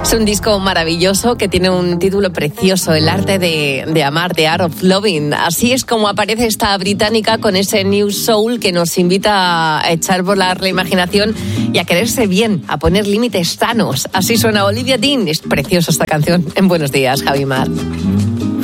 Es un disco maravilloso que tiene un título precioso, El arte de amar, The Art of Loving. Así es como aparece esta británica con ese New Soul que nos invita a echar volar la imaginación y a quererse bien, a poner límites sanos. Así suena Olivia Dean. Es preciosa esta canción. En Buenos Días, Javi Mar.